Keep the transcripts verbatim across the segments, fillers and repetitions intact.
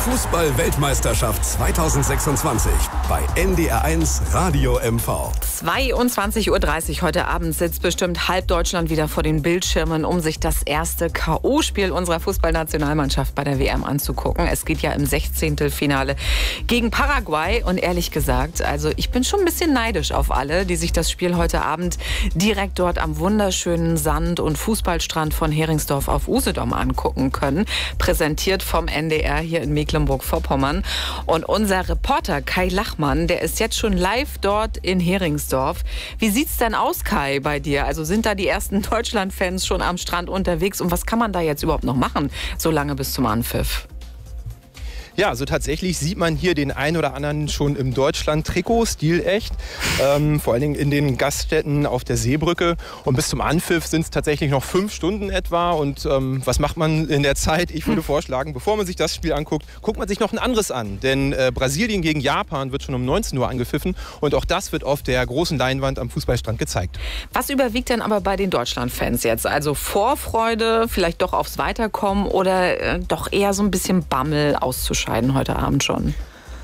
Fußball-Weltmeisterschaft zweitausendsechsundzwanzig bei N D R eins Radio M V. zweiundzwanzig Uhr dreißig heute Abend sitzt bestimmt halb Deutschland wieder vor den Bildschirmen, um sich das erste K O-Spiel unserer Fußballnationalmannschaft bei der W M anzugucken. Es geht ja im Sechzehntelfinale gegen Paraguay. Und ehrlich gesagt, also ich bin schon ein bisschen neidisch auf alle, die sich das Spiel heute Abend direkt dort am wunderschönen Sand- und Fußballstrand von Heringsdorf auf Usedom angucken können. Präsentiert vom N D R hier in Mecklenburg-Vorpommern. Und unser Reporter Kai Lachmann, der ist jetzt schon live dort in Heringsdorf. Wie sieht's denn aus, Kai, bei dir? Also sind da die ersten Deutschland-Fans schon am Strand unterwegs? Und was kann man da jetzt überhaupt noch machen, so lange bis zum Anpfiff? Ja, also tatsächlich sieht man hier den einen oder anderen schon im Deutschland-Trikot, stilecht. Ähm, vor allen Dingen in den Gaststätten auf der Seebrücke. Und bis zum Anpfiff sind es tatsächlich noch fünf Stunden etwa. Und ähm, was macht man in der Zeit? Ich würde vorschlagen, bevor man sich das Spiel anguckt, guckt man sich noch ein anderes an. Denn äh, Brasilien gegen Japan wird schon um neunzehn Uhr angepfiffen. Und auch das wird auf der großen Leinwand am Fußballstrand gezeigt. Was überwiegt denn aber bei den Deutschland-Fans jetzt? Also Vorfreude, vielleicht doch aufs Weiterkommen oder äh, doch eher so ein bisschen Bammel auszuschalten heute Abend schon?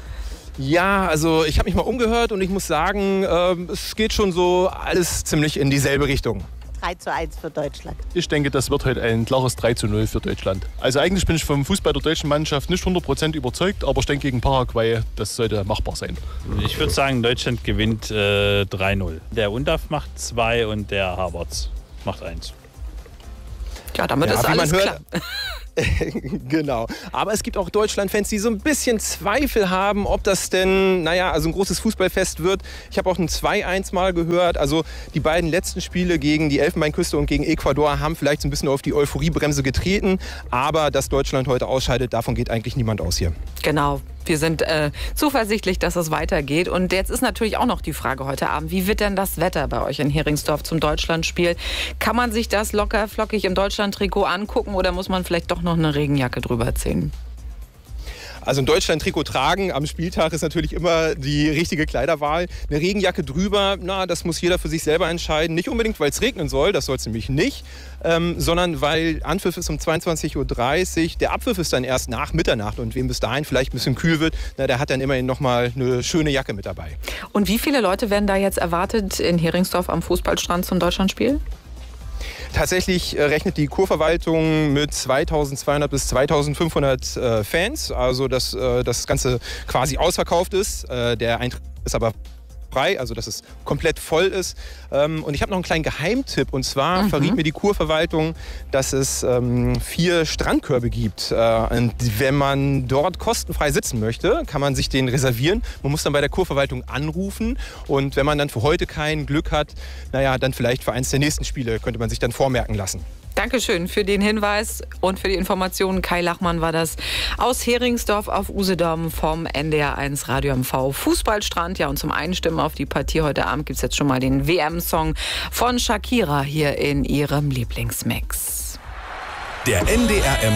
Ja, also ich habe mich mal umgehört und ich muss sagen, äh, es geht schon so alles ziemlich in dieselbe Richtung. drei zu eins für Deutschland. Ich denke, das wird heute ein klares drei zu null für Deutschland. Also eigentlich bin ich vom Fußball der deutschen Mannschaft nicht hundert Prozent überzeugt, aber ich denke gegen Paraguay, das sollte machbar sein. Ich würde sagen, Deutschland gewinnt äh, drei null. Der Undaf macht zwei und der Havertz macht eins. Ja, damit Ja, ist wie man alles hört- klar. Genau. Aber es gibt auch Deutschland-Fans, die so ein bisschen Zweifel haben, ob das denn, naja, also ein großes Fußballfest wird. Ich habe auch ein zwei eins mal gehört. Also die beiden letzten Spiele gegen die Elfenbeinküste und gegen Ecuador haben vielleicht so ein bisschen auf die Euphoriebremse getreten. Aber dass Deutschland heute ausscheidet, davon geht eigentlich niemand aus hier. Genau. Wir sind äh, zuversichtlich, dass es weitergeht. Und jetzt ist natürlich auch noch die Frage heute Abend, wie wird denn das Wetter bei euch in Heringsdorf zum Deutschlandspiel? Kann man sich das locker flockig im Deutschland-Trikot angucken oder muss man vielleicht doch noch eine Regenjacke drüber ziehen? Also ein Deutschland-Trikot tragen am Spieltag ist natürlich immer die richtige Kleiderwahl. Eine Regenjacke drüber, na, das muss jeder für sich selber entscheiden. Nicht unbedingt, weil es regnen soll, das soll es nämlich nicht, ähm, sondern weil Anpfiff ist um zweiundzwanzig Uhr dreißig. Der Abpfiff ist dann erst nach Mitternacht und wem bis dahin vielleicht ein bisschen kühl wird, na, der hat dann immerhin noch mal eine schöne Jacke mit dabei. Und wie viele Leute werden da jetzt erwartet in Heringsdorf am Fußballstrand zum Deutschlandspiel? Tatsächlich äh, rechnet die Kurverwaltung mit zweitausendzweihundert bis zweitausendfünfhundert äh, Fans, also dass äh, das Ganze quasi ausverkauft ist. Äh, der Eintritt ist aber frei, also dass es komplett voll ist. Ähm, und ich habe noch einen kleinen Geheimtipp, und zwar mhm. verriet mir die Kurverwaltung, dass es ähm, vier Strandkörbe gibt. Äh, und wenn man dort kostenfrei sitzen möchte, kann man sich den reservieren. Man muss dann bei der Kurverwaltung anrufen, und wenn man dann für heute kein Glück hat, naja, dann vielleicht für eins der nächsten Spiele könnte man sich dann vormerken lassen. Dankeschön für den Hinweis und für die Informationen. Kai Lachmann war das aus Heringsdorf auf Usedom vom N D R eins Radio M V Fußballstrand. Ja, und zum Einstimmen auf die Partie heute Abend gibt es jetzt schon mal den W M-Song von Shakira hier in ihrem Lieblingsmix. Der N D R M